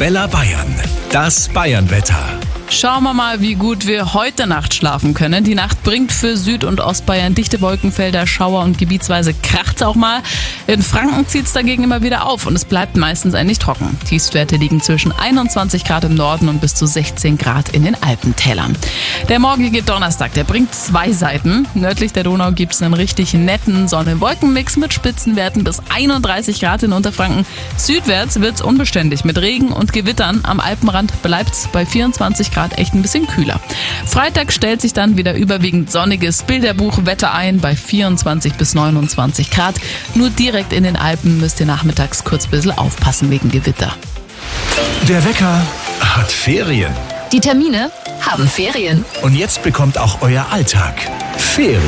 Arabella Bayern. Das Bayernwetter. Schauen wir mal, wie gut wir heute Nacht schlafen können. Die Nacht bringt für Süd- und Ostbayern dichte Wolkenfelder, Schauer und gebietsweise kracht's auch mal. In Franken zieht's dagegen immer wieder auf und es bleibt meistens eigentlich trocken. Tiefstwerte liegen zwischen 21 Grad im Norden und bis zu 16 Grad in den Alpentälern. Der morgige Donnerstag, der bringt zwei Seiten. Nördlich der Donau gibt's einen richtig netten Sonne-Wolken-Mix mit Spitzenwerten bis 31 Grad in Unterfranken. Südwärts wird's unbeständig mit Regen und Gewittern. Am Alpenrand bleibt's bei 24 Grad echt ein bisschen kühler. Freitag stellt sich dann wieder überwiegend sonniges Bilderbuchwetter ein bei 24 bis 29 Grad. Nur direkt in den Alpen müsst ihr nachmittags kurz ein bisschen aufpassen wegen Gewitter. Der Wecker hat Ferien. Die Termine haben Ferien. Und jetzt bekommt auch euer Alltag Ferien.